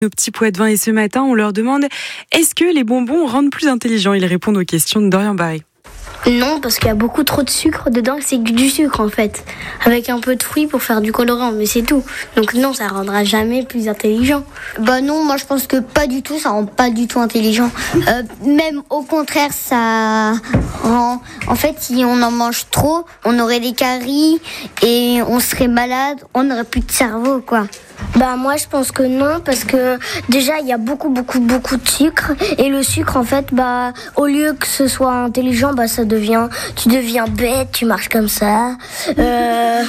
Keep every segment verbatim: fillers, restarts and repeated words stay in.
Nos petits pois de vin et ce matin, on leur demande est-ce que les bonbons rendent plus intelligents ? Ils répondent aux questions de Dorian Barry. Non, parce qu'il y a beaucoup trop de sucre dedans, c'est du sucre en fait, avec un peu de fruits pour faire du colorant, mais c'est tout. Donc non, ça rendra jamais plus intelligent. Bah non, moi je pense que pas du tout, ça rend pas du tout intelligent. Euh, même au contraire, ça rend... En fait, si on en mange trop, on aurait des caries et on serait malade, on n'aurait plus de cerveau, quoi. Bah moi je pense que non, parce que déjà il y a beaucoup beaucoup beaucoup de sucre, et le sucre en fait, bah au lieu que ce soit intelligent, bah ça devient, tu deviens bête, tu marches comme ça. Euh,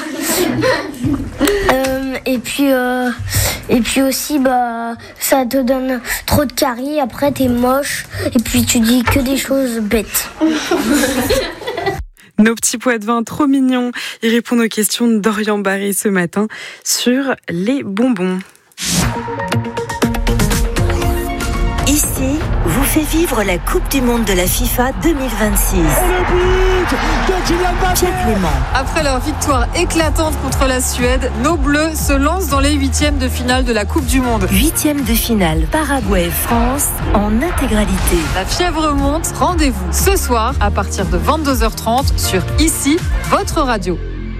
euh, et puis euh, et puis aussi bah ça te donne trop de caries, après t'es moche et puis tu dis que des choses bêtes. Nos petits pois de vin trop mignons, ils répondent aux questions de Dorian Barry ce matin sur les bonbons. Ici, vous fait vivre la Coupe du Monde de la FIFA deux mille vingt-six. Pierre Clément. Après leur victoire éclatante contre la Suède, nos Bleus se lancent dans les huitièmes de finale de la Coupe du Monde. Huitièmes de finale, Paraguay-France en intégralité. La fièvre monte, rendez-vous ce soir à partir de vingt-deux heures trente sur Ici, votre radio.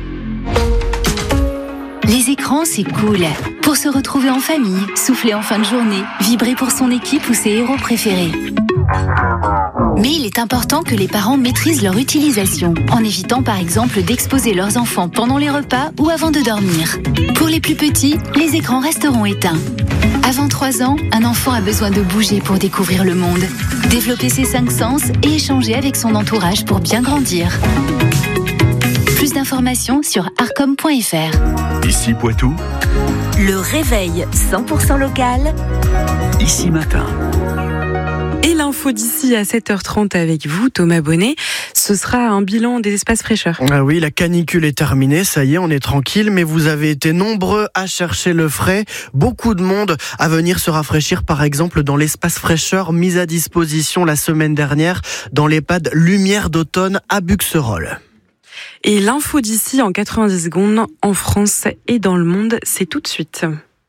Les écrans, c'est cool. Pour se retrouver en famille, souffler en fin de journée, vibrer pour son équipe ou ses héros préférés. Mais il est important que les parents maîtrisent leur utilisation, en évitant par exemple d'exposer leurs enfants pendant les repas ou avant de dormir. Pour les plus petits, les écrans resteront éteints. Avant trois ans, un enfant a besoin de bouger pour découvrir le monde, développer ses cinq sens et échanger avec son entourage pour bien grandir. Plus d'informations sur arcom point f r. Ici Poitou. Le réveil cent pour cent local. Ici matin. Et l'info d'ici à sept heures trente avec vous, Thomas Bonnet. Ce sera un bilan des espaces fraîcheurs. Ah oui, la canicule est terminée, ça y est, on est tranquille, mais vous avez été nombreux à chercher le frais. Beaucoup de monde à venir se rafraîchir, par exemple, dans l'espace fraîcheur mis à disposition la semaine dernière dans l'EHPAD Lumière d'automne à Buxerolles. Et l'info d'ici en quatre-vingt-dix secondes en France et dans le monde, c'est tout de suite.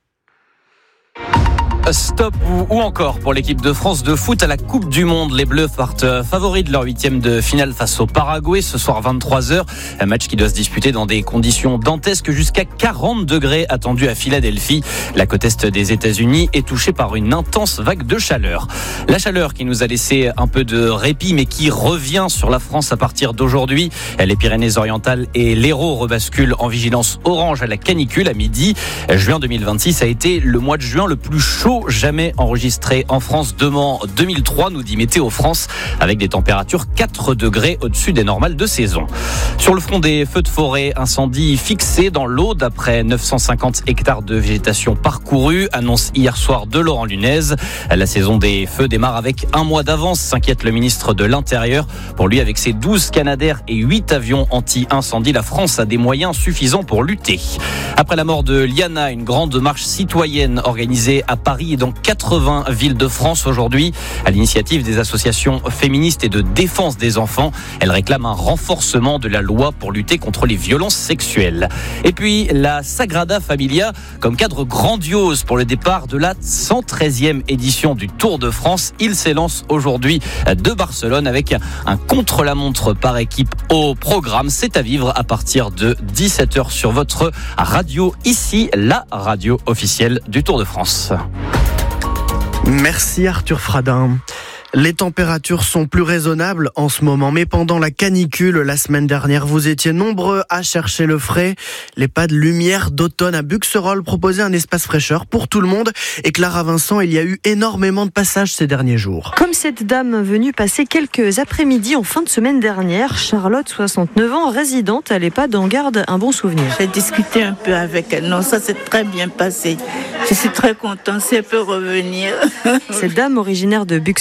Stop ou, ou encore pour l'équipe de France de foot à la Coupe du Monde. Les Bleus partent favoris de leur huitième de finale face au Paraguay ce soir vingt-trois heures. Un match qui doit se disputer dans des conditions dantesques, jusqu'à quarante degrés attendus à Philadelphie. La côte est des États-Unis est touchée par une intense vague de chaleur. La chaleur qui nous a laissé un peu de répit, mais qui revient sur la France à partir d'aujourd'hui. Les Pyrénées-Orientales et l'Hérault rebasculent en vigilance orange à la canicule à midi. Juin deux mille vingt-six a été le mois de juin le plus chaud jamais enregistré en France depuis deux mille trois, nous dit Météo France, avec des températures quatre degrés au-dessus des normales de saison. Sur le front des feux de forêt, incendie fixé dans l'Aude après neuf cent cinquante hectares de végétation parcourus, annonce hier soir de Laurent Lunez. La saison des feux démarre avec un mois d'avance, s'inquiète le ministre de l'Intérieur. Pour lui, avec ses douze Canadair et huit avions anti-incendie, la France a des moyens suffisants pour lutter. Après la mort de Liana, une grande marche citoyenne organisée à Paris et dans quatre-vingts villes de France aujourd'hui, à l'initiative des associations féministes et de défense des enfants. Elle réclame un renforcement de la loi pour lutter contre les violences sexuelles. Et puis la Sagrada Familia comme cadre grandiose pour le départ de la cent treizième édition du Tour de France. Il s'élance aujourd'hui de Barcelone avec un contre-la-montre par équipe au programme. C'est à vivre à partir de dix-sept heures sur votre radio, ici la radio officielle du Tour de France. Merci Arthur Fradin. Les températures sont plus raisonnables en ce moment, mais pendant la canicule la semaine dernière, vous étiez nombreux à chercher le frais. L'EHPAD Lumière d'automne à Buxerolles proposait un espace fraîcheur pour tout le monde. Et Clara Vincent, il y a eu énormément de passages ces derniers jours. Comme cette dame venue passer quelques après-midi en fin de semaine dernière, Charlotte, soixante-neuf ans, résidente à l'EHPAD, en garde un bon souvenir. J'ai discuté un peu avec elle. Non, ça s'est très bien passé. Je suis très contente si elle peut revenir. Cette dame originaire de Buxerolles est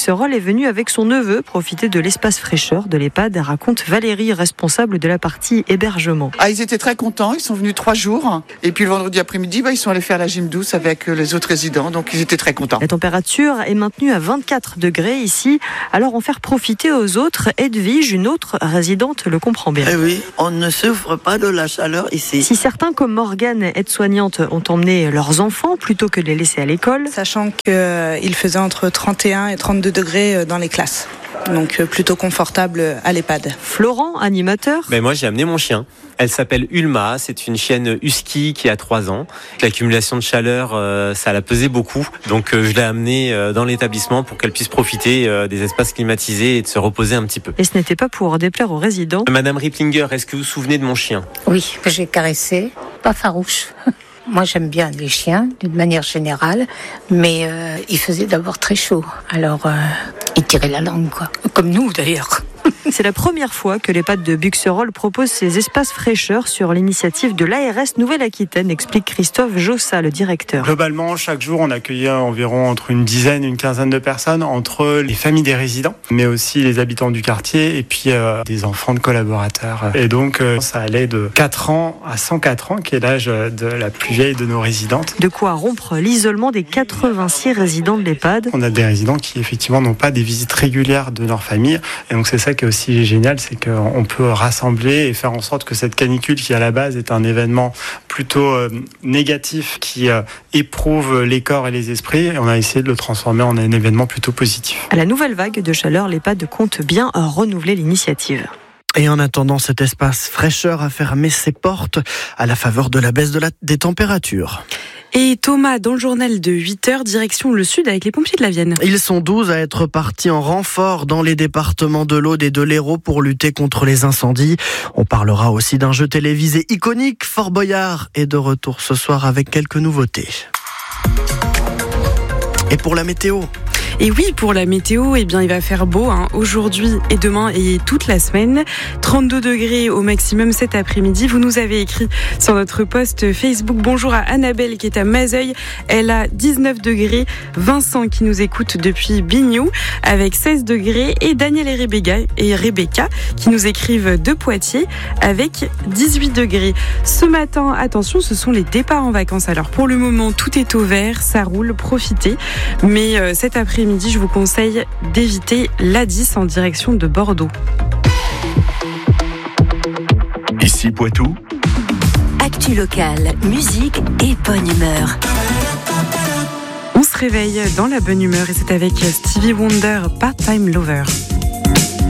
venue avec son neveu profiter de l'espace fraîcheur de l'EHPAD, raconte Valérie, responsable de la partie hébergement. Ah, ils étaient très contents, ils sont venus trois jours. Et puis le vendredi après-midi, bah, ils sont allés faire la gym douce avec les autres résidents, donc ils étaient très contents. La température est maintenue à vingt-quatre degrés ici, alors en faire profiter aux autres. Edwige, une autre résidente, le comprend bien. Eh oui, on ne souffre pas de la chaleur ici. Si certains, comme Morgane, aide-soignante, ont emmené leurs enfants plutôt que de les laisser à l'école. Sachant qu'il faisait entre trente et un et trente-deux degrés dans les classes. Donc plutôt confortable à l'EHPAD. Florent, animateur. Ben moi j'ai amené mon chien. Elle s'appelle Ulma, c'est une chienne husky qui a trois ans. L'accumulation de chaleur, euh, ça l'a pesé beaucoup. Donc euh, je l'ai amenée euh, dans l'établissement pour qu'elle puisse profiter euh, des espaces climatisés et de se reposer un petit peu. Et ce n'était pas pour déplaire aux résidents. Madame Riplinger, est-ce que vous vous souvenez de mon chien ? Oui, j'ai caressé, pas farouche. Moi, j'aime bien les chiens, d'une manière générale, mais euh, il faisait d'abord très chaud. Alors, euh, il tirait la langue, quoi. Comme nous, d'ailleurs. C'est la première fois que l'EHPAD de Buxerolles propose ces espaces fraîcheurs sur l'initiative de l'A R S Nouvelle-Aquitaine, explique Christophe Jossa, le directeur. Globalement, chaque jour, on accueillait environ entre une dizaine et une quinzaine de personnes, entre les familles des résidents, mais aussi les habitants du quartier et puis euh, des enfants de collaborateurs. Et donc, euh, ça allait de quatre ans à cent quatre ans, qui est l'âge de la plus vieille de nos résidentes. De quoi rompre l'isolement des quatre-vingt-six résidents de l'EHPAD. On a des résidents qui, effectivement, n'ont pas des visites régulières de leur famille. Et donc, c'est ça qui est aussi génial, c'est qu'on peut rassembler et faire en sorte que cette canicule, qui à la base est un événement plutôt euh, négatif, qui euh, éprouve les corps et les esprits, et on a essayé de le transformer en un événement plutôt positif. À la nouvelle vague de chaleur, l'EHPAD compte bien renouveler l'initiative. Et en attendant, cet espace fraîcheur a fermé ses portes à la faveur de la baisse de la, des températures. Et Thomas, dans le journal de huit heures, direction le sud avec les pompiers de la Vienne. Ils sont douze à être partis en renfort dans les départements de l'Aude et de l'Hérault pour lutter contre les incendies. On parlera aussi d'un jeu télévisé iconique. Fort Boyard est de retour ce soir avec quelques nouveautés. Et pour la météo ? Et oui, pour la météo, eh bien, il va faire beau hein, aujourd'hui et demain et toute la semaine. trente-deux degrés au maximum cet après-midi. Vous nous avez écrit sur notre post Facebook. Bonjour à Annabelle qui est à Mazeuil. Elle a dix-neuf degrés. Vincent qui nous écoute depuis Bignou avec seize degrés. Et Daniel et Rebecca, et Rebecca qui nous écrivent de Poitiers avec dix-huit degrés. Ce matin, attention, ce sont les départs en vacances. Alors pour le moment, tout est au vert, ça roule, profitez. Mais euh, cet après-midi, je vous conseille d'éviter l'A dix en direction de Bordeaux. Ici Poitou. Actu locale, musique et bonne humeur. On se réveille dans la bonne humeur et c'est avec Stevie Wonder, Part-Time Lover.